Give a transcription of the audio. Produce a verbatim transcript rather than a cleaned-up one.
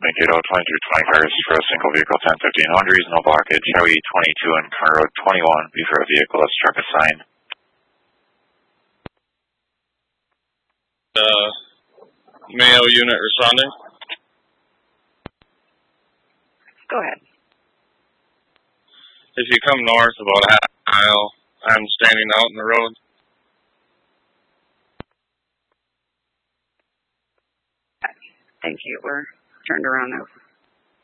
Thank you. twenty-three twenty cars for a single vehicle, ten fifteen. No injuries, no blockage. Highway twenty-two and Car Road twenty-one. Be for a vehicle that's struck a sign. Uh, Mayo unit responding. Go ahead. If you come north about a half mile, I'm standing out in the road. Thank you. We're turned around now.